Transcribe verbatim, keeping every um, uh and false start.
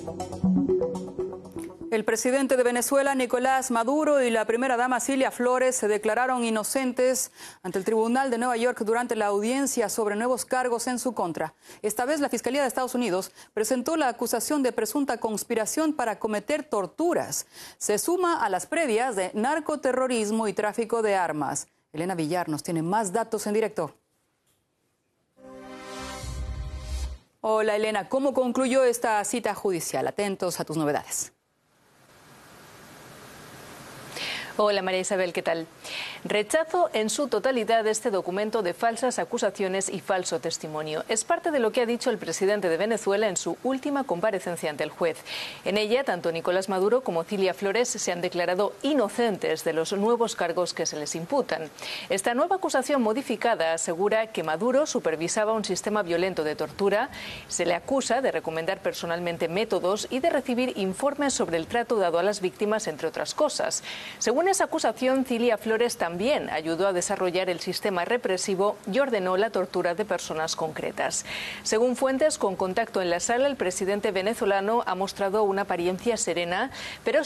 El presidente de Venezuela, Nicolás Maduro, y la primera dama Cilia Flores se declararon inocentes ante el Tribunal de Nueva York durante la audiencia sobre nuevos cargos en su contra. Esta vez la Fiscalía de Estados Unidos presentó la acusación de presunta conspiración para cometer torturas. Se suma a las previas de narcoterrorismo y tráfico de armas. Elena Villar nos tiene más datos en directo. Hola Elena, ¿cómo concluyó esta cita judicial? Atentos a tus novedades. Hola María Isabel, ¿qué tal? Rechazo en su totalidad este documento de falsas acusaciones y falso testimonio. Es parte de lo que ha dicho el presidente de Venezuela en su última comparecencia ante el juez. En ella, tanto Nicolás Maduro como Cilia Flores se han declarado inocentes de los nuevos cargos que se les imputan. Esta nueva acusación modificada asegura que Maduro supervisaba un sistema violento de tortura, se le acusa de recomendar personalmente métodos y de recibir informes sobre el trato dado a las víctimas, entre otras cosas. Según esa acusación, Cilia Flores también ayudó a desarrollar el sistema represivo y ordenó la tortura de personas concretas. Según fuentes con contacto en la sala, el presidente venezolano ha mostrado una apariencia serena, pero